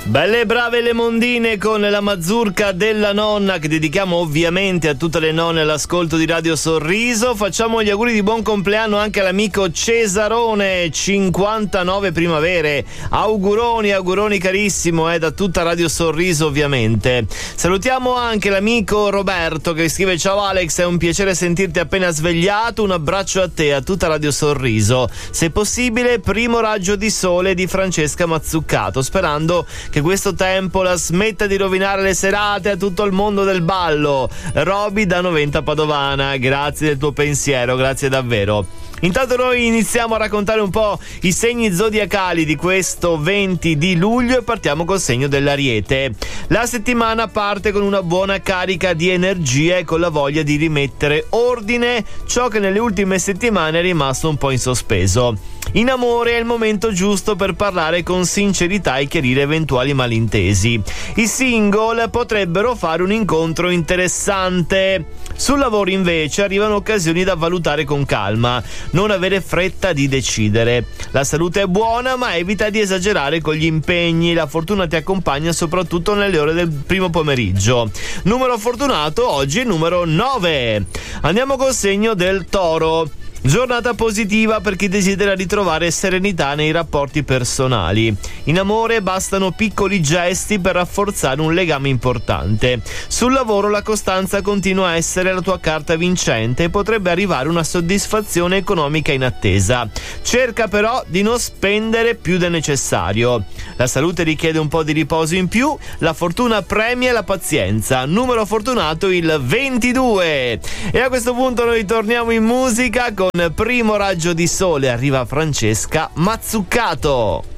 Belle e brave le mondine con la mazurka della nonna, che dedichiamo ovviamente a tutte le nonne all'ascolto di Radio Sorriso. Facciamo gli auguri di buon compleanno anche all'amico Cesarone, 59 primavere. Auguroni carissimo, da tutta Radio Sorriso ovviamente. Salutiamo anche l'amico Roberto che scrive: ciao Alex, è un piacere sentirti appena svegliato, un abbraccio a te, a tutta Radio Sorriso. Se possibile, primo raggio di sole di Francesca Mazzuccato, sperando che questo tempo la smetta di rovinare le serate a tutto il mondo del ballo. Roby da Noventa Padovana, grazie del tuo pensiero, grazie davvero. Intanto noi iniziamo a raccontare un po' i segni zodiacali di questo 20 di luglio e partiamo col segno dell'Ariete. La settimana parte con una buona carica di energia e con la voglia di rimettere ordine ciò che nelle ultime settimane è rimasto un po' in sospeso. In amore è il momento giusto per parlare con sincerità e chiarire eventuali malintesi. I single potrebbero fare un incontro interessante. Sul lavoro invece arrivano occasioni da valutare con calma, non avere fretta di decidere. La salute è buona, ma evita di esagerare con gli impegni. La fortuna ti accompagna soprattutto nelle ore del primo pomeriggio. Numero fortunato oggi è numero 9. Andiamo col segno del Toro. Giornata positiva per chi desidera ritrovare serenità nei rapporti personali. In amore bastano piccoli gesti per rafforzare un legame importante. Sul lavoro la costanza continua a essere la tua carta vincente e potrebbe arrivare una soddisfazione economica inattesa. Cerca però di non spendere più del necessario. La salute richiede un po' di riposo in più, la fortuna premia la pazienza. Numero fortunato il 22. E a questo punto noi torniamo in musica con primo raggio di sole, arriva Francesca Mazzuccato.